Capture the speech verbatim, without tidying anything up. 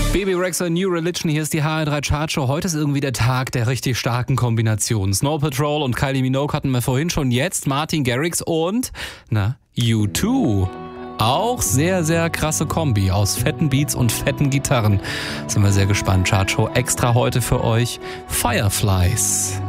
Bebe Rexha, New Religion, hier ist die H R drei Chartshow. Heute ist irgendwie der Tag der richtig starken Kombinationen. Snow Patrol und Kylie Minogue hatten wir vorhin schon, jetzt Martin Garrix und, na, U zwei. Auch sehr, sehr krasse Kombi aus fetten Beats und fetten Gitarren. Sind wir sehr gespannt. Chartshow extra heute für euch. Fireflies.